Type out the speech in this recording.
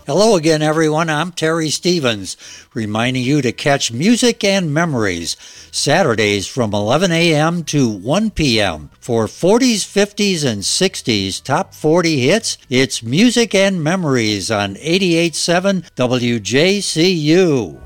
Hello again, everyone. I'm Terry Stevens, reminding you to catch Music and Memories Saturdays from 11 a.m. to 1 p.m. For 40s, 50s, and 60s top 40 hits, it's Music and Memories on 88.7 WJCU.